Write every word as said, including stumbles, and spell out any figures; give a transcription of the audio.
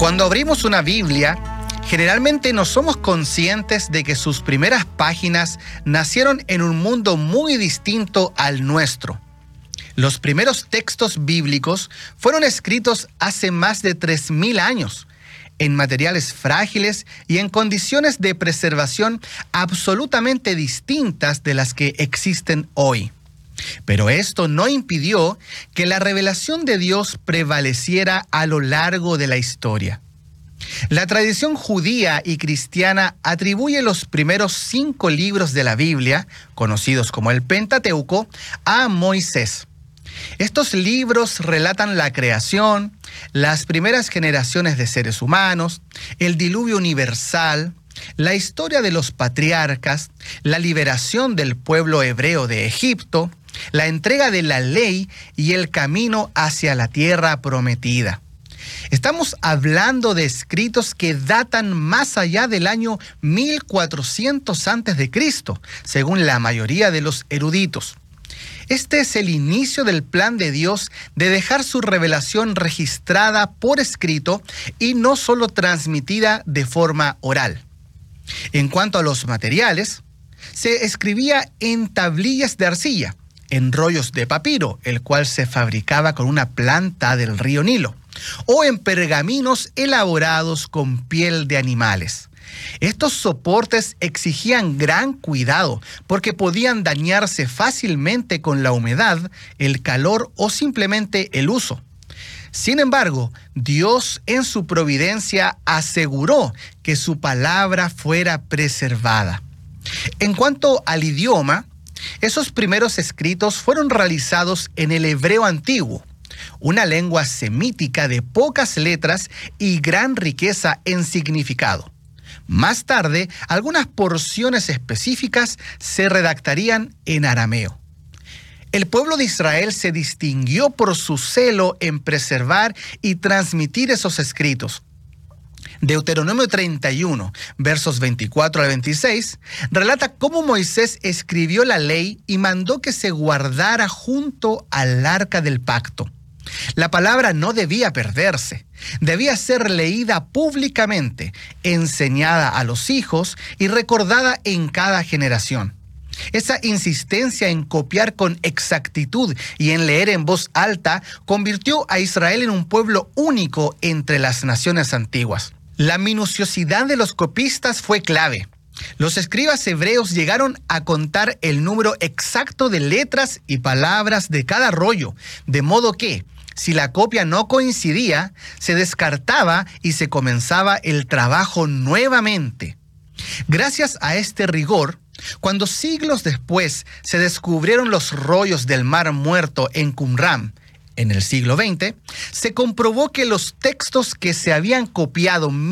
Cuando abrimos una Biblia, generalmente no somos conscientes de que sus primeras páginas nacieron en un mundo muy distinto al nuestro. Los primeros textos bíblicos fueron escritos hace más de tres mil años, en materiales frágiles y en condiciones de preservación absolutamente distintas de las que existen hoy. Pero esto no impidió que la revelación de Dios prevaleciera a lo largo de la historia. La tradición judía y cristiana atribuye los primeros cinco libros de la Biblia, conocidos como el Pentateuco, a Moisés. Estos libros relatan la creación, las primeras generaciones de seres humanos, el diluvio universal, la historia de los patriarcas, la liberación del pueblo hebreo de Egipto, la entrega de la ley y el camino hacia la tierra prometida. Estamos hablando de escritos que datan más allá del año mil cuatrocientos antes de Cristo, según la mayoría de los eruditos. Este es el inicio del plan de Dios de dejar su revelación registrada por escrito y no solo transmitida de forma oral. En cuanto a los materiales, se escribía en tablillas de arcilla, en rollos de papiro, el cual se fabricaba con una planta del río Nilo, o en pergaminos elaborados con piel de animales. Estos soportes exigían gran cuidado porque podían dañarse fácilmente con la humedad, el calor o simplemente el uso. Sin embargo, Dios en su providencia aseguró que su palabra fuera preservada. En cuanto al idioma, esos primeros escritos fueron realizados en el hebreo antiguo, una lengua semítica de pocas letras y gran riqueza en significado. Más tarde, algunas porciones específicas se redactarían en arameo. El pueblo de Israel se distinguió por su celo en preservar y transmitir esos escritos. Deuteronomio treinta y uno, versos veinticuatro al veintiséis, relata cómo Moisés escribió la ley y mandó que se guardara junto al arca del pacto. La palabra no debía perderse, debía ser leída públicamente, enseñada a los hijos y recordada en cada generación. Esa insistencia en copiar con exactitud y en leer en voz alta convirtió a Israel en un pueblo único entre las naciones antiguas. La minuciosidad de los copistas fue clave. Los escribas hebreos llegaron a contar el número exacto de letras y palabras de cada rollo, de modo que, si la copia no coincidía, se descartaba y se comenzaba el trabajo nuevamente. Gracias a este rigor, cuando siglos después se descubrieron los rollos del Mar Muerto en Qumran, en el siglo veinte, se comprobó que los textos que se habían copiado